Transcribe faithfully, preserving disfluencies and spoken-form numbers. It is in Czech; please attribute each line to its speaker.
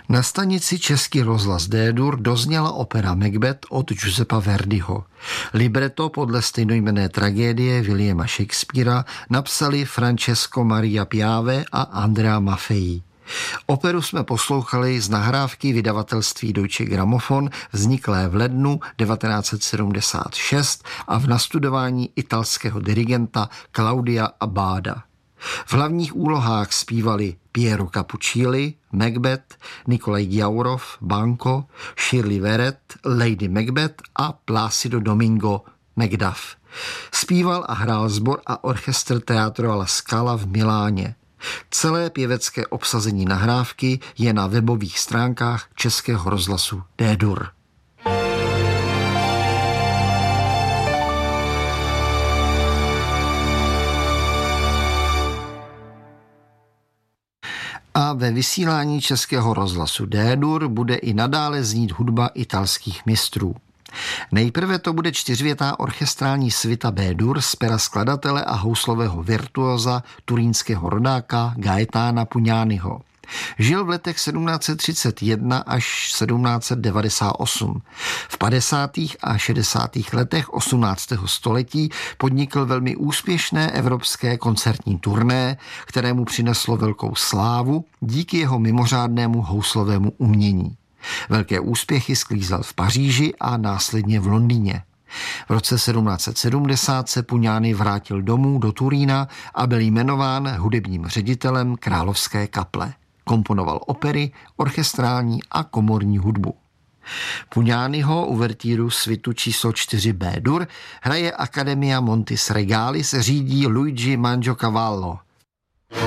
Speaker 1: Na stanici Český rozhlas D-dur dozněla opera Macbeth od Giuseppa Verdiho. Libreto podle stejnojmenné tragédie Williama Shakespearea napsali Francesco Maria Piave a Andrea Maffei. Operu jsme poslouchali z nahrávky vydavatelství Deutsche Grammophon vzniklé v lednu devatenáct set sedmdesát šest a v nastudování italského dirigenta Claudia Abbada. V hlavních úlohách zpívali Piero Capuccilli, Macbeth, Nikolaj Giaurov, Banco, Shirley Verrett, Lady Macbeth a Plácido Domingo, Macduff. Zpíval a hrál sbor a orchestr Teatro alla Scala v Miláně. Celé pěvecké obsazení nahrávky je na webových stránkách Českého rozhlasu D-dur. A ve vysílání Českého rozhlasu D-dur bude i nadále znít hudba italských mistrů. Nejprve to bude čtyřvětá orchestrální svita B-dur z pera skladatele a houslového virtuóza turínského rodáka Gaetana Pugnaniho. Žil v letech sedmnáct set třicet jedna až sedmnáct set devadesát osm. V padesátých a šedesátých letech osmnáctého století podnikl velmi úspěšné evropské koncertní turné, kterému přineslo velkou slávu díky jeho mimořádnému houslovému umění. Velké úspěchy sklízel v Paříži a následně v Londýně. V roce sedmnáct set sedmdesát se Pugnani vrátil domů do Turína a byl jmenován hudebním ředitelem Královské kaple. Komponoval opery, orchestrální a komorní hudbu. Pugnaniho uvertíru svitu číslo čtyři B-dur hraje Accademia Montis Regalis, řídí Luigi Mangiacavallo.